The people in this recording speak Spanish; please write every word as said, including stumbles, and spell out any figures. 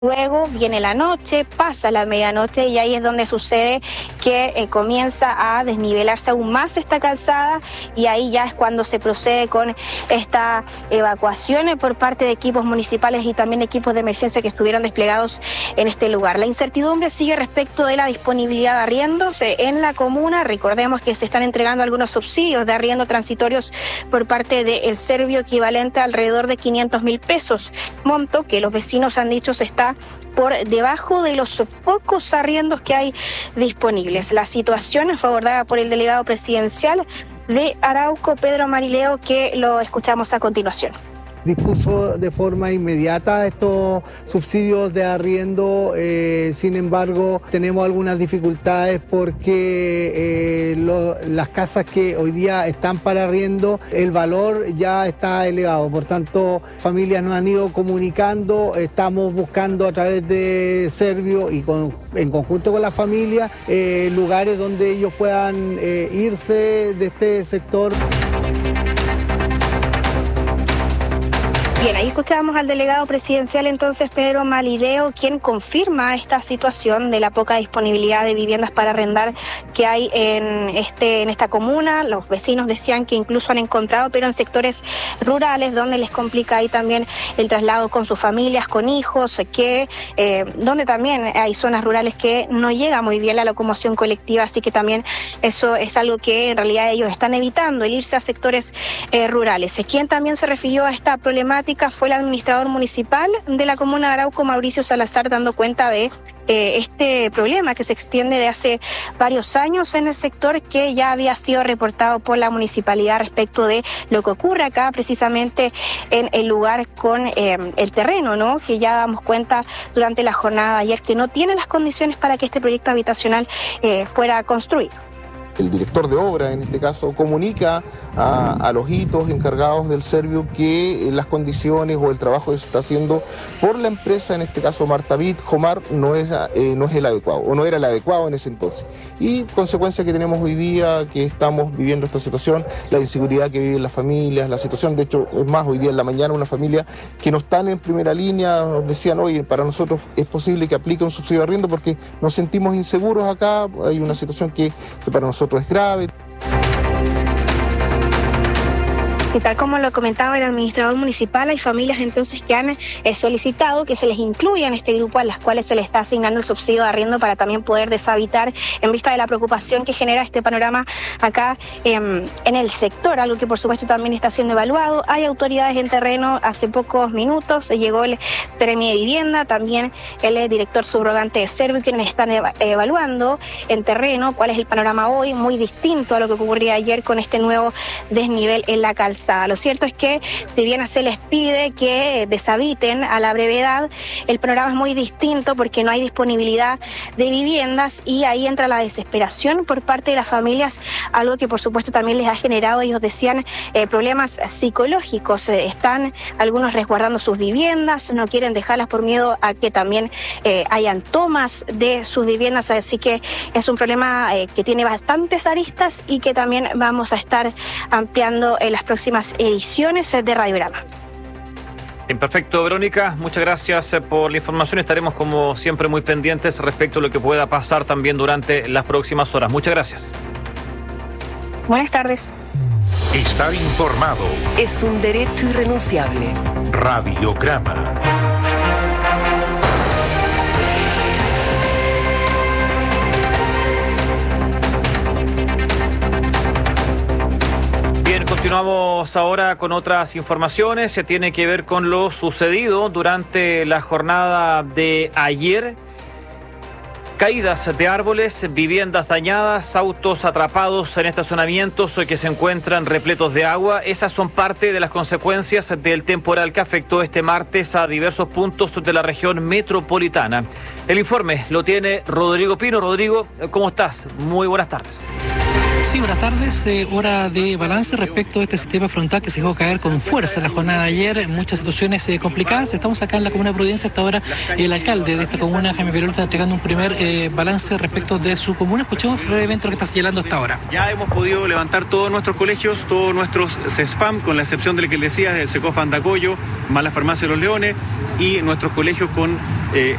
Luego viene la noche, pasa la medianoche y ahí es donde sucede que eh, comienza a desnivelarse aún más esta calzada y ahí ya es cuando se procede con esta evacuación por parte de equipos municipales y también equipos de emergencia que estuvieron desplegados en este lugar. La incertidumbre sigue respecto de la disponibilidad de arriendos eh, en la comuna. Recordemos que se están entregando algunos subsidios de arriendo transitorios por parte del Servio equivalente a alrededor de quinientos mil pesos, monto que los vecinos han dicho se está por debajo de los pocos arriendos que hay disponibles. La situación fue abordada por el delegado presidencial de Arauco, Pedro Marileo, que lo escuchamos a continuación. Dispuso de forma inmediata estos subsidios de arriendo, eh, sin embargo tenemos algunas dificultades porque eh, lo, las casas que hoy día están para arriendo, el valor ya está elevado, por tanto familias nos han ido comunicando, estamos buscando a través de Servio y con, en conjunto con la familia eh, lugares donde ellos puedan eh, irse de este sector. Bien, ahí escuchábamos al delegado presidencial entonces Pedro Marileo, quien confirma esta situación de la poca disponibilidad de viviendas para arrendar que hay en, este, en esta comuna. Los vecinos decían que incluso han encontrado, pero en sectores rurales donde les complica ahí también el traslado con sus familias, con hijos, que eh, donde también hay zonas rurales que no llega muy bien la locomoción colectiva, así que también eso es algo que en realidad ellos están evitando, el irse a sectores eh, rurales. Quien también se refirió a esta problemática fue el administrador municipal de la comuna de Arauco, Mauricio Salazar, dando cuenta de eh, este problema que se extiende de hace varios años en el sector, que ya había sido reportado por la municipalidad respecto de lo que ocurre acá precisamente en el lugar con eh, el terreno, ¿no? Que ya damos cuenta durante la jornada de ayer que no tiene las condiciones para que este proyecto habitacional eh, fuera construido. El director de obra, en este caso, comunica a, a los hitos encargados del Servio que las condiciones o el trabajo que se está haciendo por la empresa, en este caso Martavit, Jomar, no es, eh, no es el adecuado, o no era el adecuado en ese entonces. Y consecuencia que tenemos hoy día, que estamos viviendo esta situación, la inseguridad que viven las familias, la situación, de hecho, es más, hoy día en la mañana una familia que no están en primera línea, nos decían, oye, para nosotros es posible que aplique un subsidio de arriendo porque nos sentimos inseguros acá, hay una situación que, que para nosotros es grave. Y tal como lo comentaba el administrador municipal, hay familias entonces que han eh, solicitado que se les incluya en este grupo a las cuales se les está asignando el subsidio de arriendo para también poder deshabitar en vista de la preocupación que genera este panorama acá eh, en el sector, algo que por supuesto también está siendo evaluado. Hay autoridades en terreno, hace pocos minutos llegó el Seremi de Vivienda, también el director subrogante de Servio, quienes están eva- evaluando en terreno cuál es el panorama hoy, muy distinto a lo que ocurría ayer con este nuevo desnivel en la calzada. Lo cierto es que si bien se les pide que deshabiten a la brevedad, el panorama es muy distinto porque no hay disponibilidad de viviendas y ahí entra la desesperación por parte de las familias, algo que por supuesto también les ha generado, ellos decían, eh, problemas psicológicos. Eh, están algunos resguardando sus viviendas, no quieren dejarlas por miedo a que también eh, hayan tomas de sus viviendas, así que es un problema eh, que tiene bastantes aristas y que también vamos a estar ampliando en las próximas ediciones de Radiograma. Bien, perfecto, Verónica, muchas gracias por la información. Estaremos como siempre muy pendientes respecto a lo que pueda pasar también durante las próximas horas. Muchas gracias. Buenas tardes. Estar informado es un derecho irrenunciable. Radiograma. Continuamos ahora con otras informaciones. Se tiene que ver con lo sucedido durante la jornada de ayer. Caídas de árboles, viviendas dañadas, autos atrapados en estacionamientos que se encuentran repletos de agua. Esas son parte de las consecuencias del temporal que afectó este martes a diversos puntos de la región metropolitana. El informe lo tiene Rodrigo Pino. Rodrigo, ¿cómo estás? Muy buenas tardes. Sí, buenas tardes. Eh, hora de balance respecto a este sistema frontal que se dejó caer con fuerza en la jornada de ayer. En muchas situaciones eh, complicadas. Estamos acá en la comuna de Providencia. Hasta ahora el alcalde de esta comuna, Jaime Peralta, está entregando un primer eh, balance respecto de su comuna. Escuchemos brevemente lo que está señalando hasta ahora. Ya hemos podido levantar todos nuestros colegios, todos nuestros CESFAM, con la excepción del que le decía, el SECOF Andacoyo, más la Farmacia de los Leones, y nuestros colegios con... Eh,